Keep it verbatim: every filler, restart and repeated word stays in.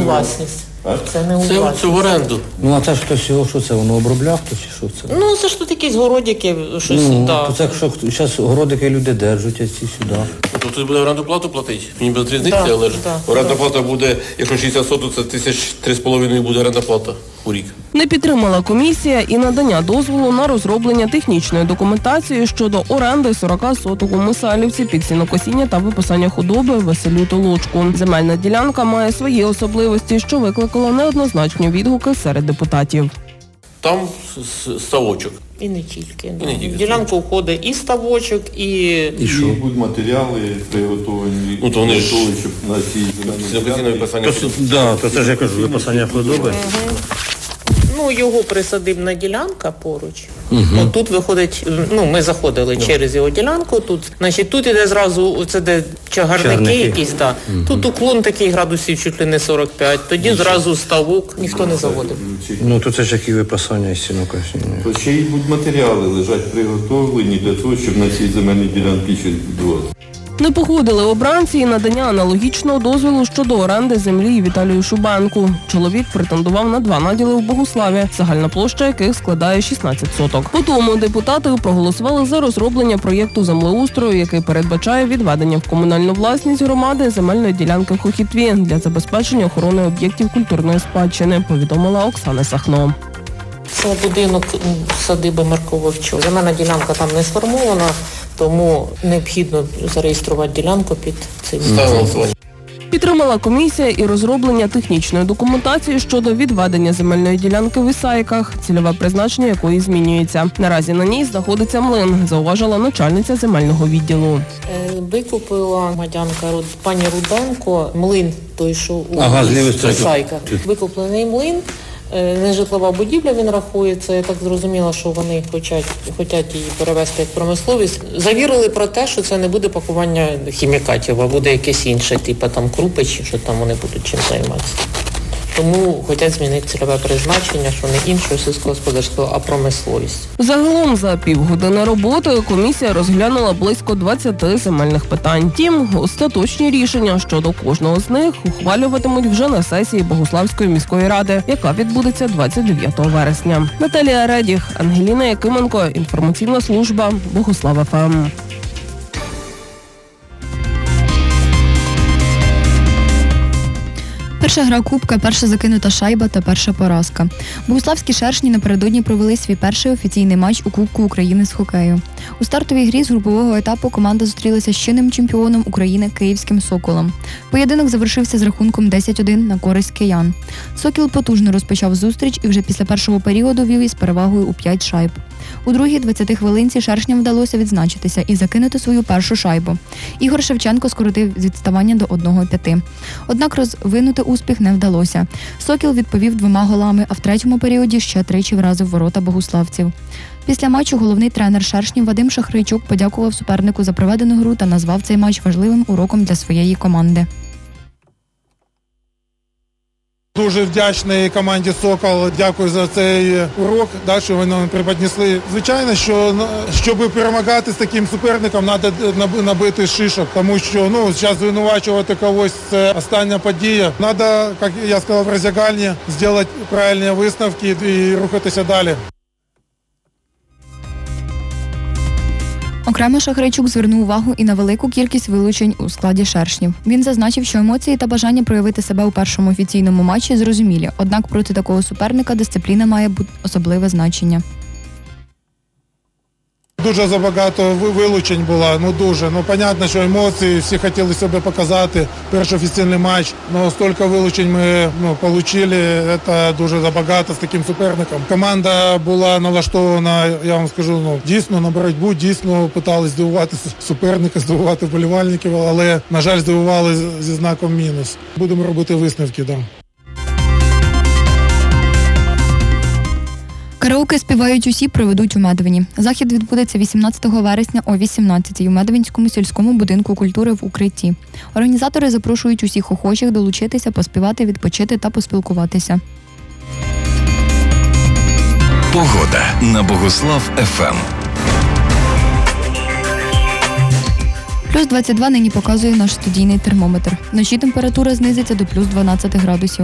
власність. А? Це не у Це, власність. це в оренду. Ну, а це ж хтось його, що це, воно обробляв, хто чи що це? Ну, це ж тут якісь городики, щось, Ну, да. то це що, зараз городики люди держать, а ці сюди. Тобто хтось буде оренду плату платити? Мені без різниці, Да, але ж да, оренда да. плата буде, якщо шістдесят соток, це тисяч три з половиною буде оренда плата у рік. Не підтримала комісія і надання дозволу на розроблення технічної документації щодо оренди сорок соток у Мисалівці під сінокосіння та виписання худоби Василю Толочку. Земельна ділянка має свої особливості, що викликало неоднозначні відгуки серед депутатів. Там с- с- ставочок. І не тільки. І не тільки. В ділянку входить і ставочок, і... І що? Будуть матеріали приготовані, Ну, то вони ж- для того, щоб на цій Сінокосіння земельній виписання То, да, то це ж я кажу, випасання худоби. Ну, його присадибна ділянка поруч. От тут виходить, ну, ми заходили через його ділянку, тут, значить, тут іде зразу, це де чагарники, Чагарники. якісь, так. Тут уклон такий градусів чуть ли не сорок п'ять, тоді зразу ставок, ніхто не заводив. Ну, то це ж які випасання із сінокосіння. То ще й будуть матеріали лежать приготовлені для того, щоб на цій земельній ділянці щось будувати. Не погодили обранці і надання аналогічного дозволу щодо оренди землі Віталію Шубенку. Чоловік претендував на два наділи в Богуславі, загальна площа яких складає шістнадцять соток. Потім депутати проголосували за розроблення проєкту землеустрою, який передбачає відведення в комунальну власність громади земельної ділянки в Хохітві для забезпечення охорони об'єктів культурної спадщини, повідомила Оксана Сахно. Це будинок садиби Марковичу. Земельна ділянка там не сформована, тому необхідно зареєструвати ділянку під цим. Ставимо голосування. Підтримала комісія і розроблення технічної документації щодо відведення земельної ділянки в Ісаїках, цільове призначення якої змінюється. Наразі на ній знаходиться млин, зауважила начальниця земельного відділу. Е, Викупила громадянка Руд- пані Руденко млин, той, що у Ага, з лівої сторони. Ісайках. Викуплений млин. Е, Нежитлова будівля, він рахується. Я так зрозуміла, що вони хочуть, хочуть її перевести як промисловість. Завірили про те, що це не буде пакування хімікатів, а буде якесь інше, типу там крупи, чи що там вони будуть чим займатися. Тому хочуть змінити цільове призначення, що не іншого сільськогосподарського, а промисловість. Загалом за півгодини роботи комісія розглянула близько двадцяти земельних питань. Втім, остаточні рішення щодо кожного з них ухвалюватимуть вже на сесії Богуславської міської ради, яка відбудеться двадцять дев'ятого вересня. Наталія Редіх, Ангеліна Якименко, інформаційна служба Богуслав еф ем. Перша гра Кубка, перша закинута шайба та перша поразка. Богуславські шершні напередодні провели свій перший офіційний матч у Кубку України з хокею. У стартовій грі з групового етапу команда зустрілася з чинним чемпіоном України Київським «Соколом». Поєдинок завершився з рахунком десять один на користь киян. «Сокіл» потужно розпочав зустріч і вже після першого періоду вів із перевагою у п'ять шайб. У другій двадцятій хвилинці шершням вдалося відзначитися і закинути свою першу шайбу. Ігор Шевченко скоротив відставання до одного п'яти. Однак розвинути успіх не вдалося. «Сокіл» відповів двома голами, а в третьому періоді ще тричі вразив ворота богуславців. Після матчу головний тренер шершнів Вадим Шахрайчук подякував супернику за проведену гру та назвав цей матч важливим уроком для своєї команди. Дуже вдячний команді «Сокол». Дякую за цей урок, да, що вони нам преподнесли. Звичайно, що щоб перемагати з таким суперником, треба набити шишок, тому що ну, зараз звинувачувати когось – це остання подія. Треба, як я сказав в роздягальні, зробити правильні висновки і рухатися далі. Окремо Шахрайчук звернув увагу і на велику кількість вилучень у складі шершнів. Він зазначив, що емоції та бажання проявити себе у першому офіційному матчі зрозумілі, однак проти такого суперника дисципліна має бути особливе значення. Дуже забагато вилучень було, ну дуже. Ну, понятно, що емоції, всі хотіли себе показати. Перший офіційний матч, але стільки вилучень ми ну, отримали, це дуже забагато з таким суперником. Команда була налаштована, я вам скажу, ну, дійсно на боротьбу, дійсно питали здивувати суперника, здивувати вболівальників, але, на жаль, здивували зі знаком мінус. Будемо робити висновки, так. Да. Караоке «Співають усі» проведуть у Медвині. Захід відбудеться вісімнадцятого вересня о вісімнадцятій у Медвинському сільському будинку культури в укритті. Організатори запрошують усіх охочих долучитися, поспівати, відпочити та поспілкуватися. Погода на Богуслав еф ем. Плюс двадцять два нині показує наш студійний термометр. Вночі температура знизиться до плюс дванадцять градусів.